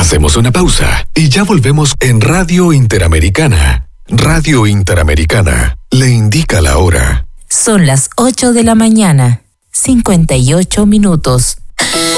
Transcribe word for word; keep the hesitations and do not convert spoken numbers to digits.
Hacemos una pausa y ya volvemos en Radio Interamericana. Radio Interamericana le indica la hora. Son las ocho de la mañana, cincuenta y ocho minutos.